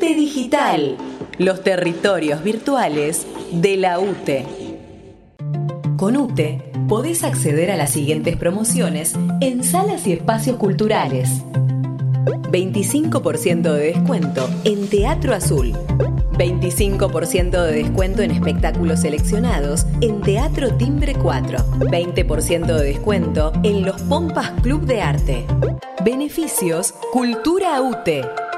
UTE Digital, los territorios virtuales de la UTE. Con UTE podés acceder a las siguientes promociones en salas y espacios culturales. 25% de descuento en Teatro Azul. 25% de descuento en espectáculos seleccionados en Teatro Timbre 4. 20% de descuento en los Pompas Club de Arte. Beneficios Cultura UTE.